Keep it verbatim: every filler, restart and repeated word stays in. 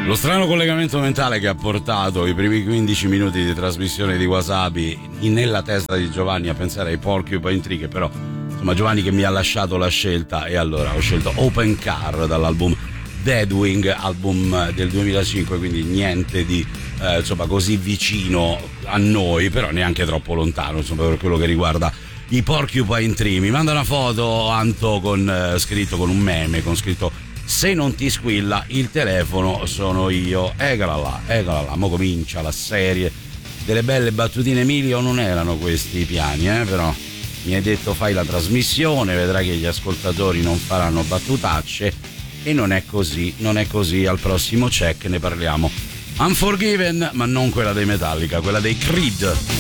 Lo strano collegamento mentale che ha portato i primi quindici minuti di trasmissione di Wasabi nella testa di Giovanni a pensare ai Porcupine Tree, che però insomma Giovanni che mi ha lasciato la scelta, e allora ho scelto Open Car dall'album Deadwing, album del duemilacinque, quindi niente di eh, insomma così vicino a noi, però neanche troppo lontano insomma per quello che riguarda i Porcupine Tree. Mi manda una foto Anto con eh, scritto con un meme con scritto: se non ti squilla il telefono sono io. Eccola là, eccola là, mo comincia la serie delle belle battutine. Emilio, non erano questi i piani, eh, però mi hai detto fai la trasmissione, vedrai che gli ascoltatori non faranno battutacce, e non è così, non è così. Al prossimo check ne parliamo. Unforgiven, ma non quella dei Metallica, quella dei Creed.